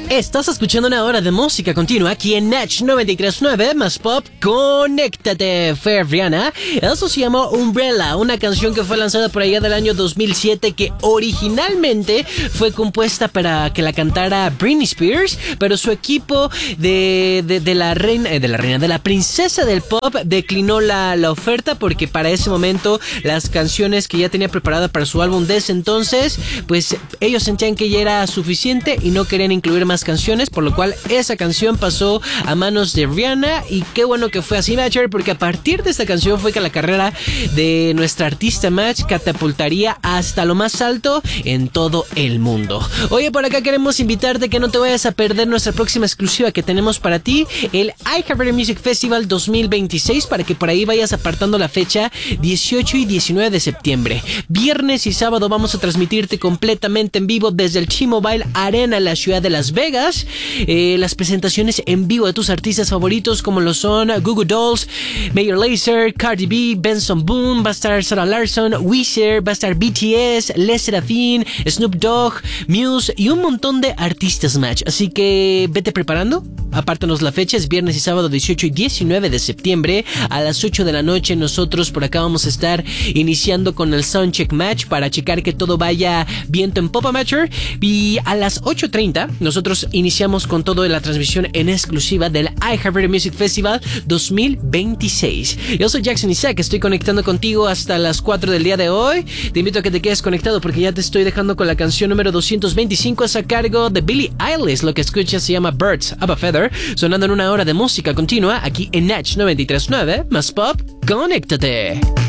Estás escuchando una hora de música continua aquí en Natch 93.9 más pop. Conéctate, fue Rihanna. Eso se llamó Umbrella, una canción que fue lanzada por allá del año 2007 que originalmente fue compuesta para que la cantara Britney Spears, pero su equipo de la princesa del pop declinó la oferta porque para ese momento las canciones que ya tenía preparada para su álbum de ese entonces, pues ellos sentían que ya era suficiente y no querían incluir más canciones, por lo cual esa canción pasó a manos de Rihanna. Y qué bueno que fue así, Matcher, porque a partir de esta canción fue que la carrera de nuestra artista Match catapultaría hasta lo más alto en todo el mundo. Oye, por acá queremos invitarte que no te vayas a perder nuestra próxima exclusiva que tenemos para ti, el iHeartRadio Music Festival 2026, para que por ahí vayas apartando la fecha 18 y 19 de septiembre. Viernes y sábado vamos a transmitirte completamente en vivo desde el T-Mobile Arena en la ciudad de Las Vegas. Las presentaciones en vivo de tus artistas favoritos como lo son Goo Goo Dolls, Major Lazer, Cardi B, Benson Boone, va a estar Sarah Larson, Weezer, va a estar BTS, Les Serafin, Snoop Dogg, Muse y un montón de artistas, Match. Así que vete preparando. Apártanos la fecha, es viernes y sábado 18 y 19 de septiembre a las 8 de la noche. Nosotros por acá vamos a estar iniciando con el Soundcheck Match para checar que todo vaya viento en Popa Matcher. Y a las 8:30 nosotros iniciamos con toda la transmisión en exclusiva del iHeartRadio Music Festival 2026. Yo soy Jackson Isaac, estoy conectando contigo hasta las 4 del día de hoy. Te invito a que te quedes conectado porque ya te estoy dejando con la canción número 225 a cargo de Billie Eilish. Lo que escuchas se llama Birds of a Feather, sonando en una hora de música continua aquí en Natch 93.9 más pop. Conéctate.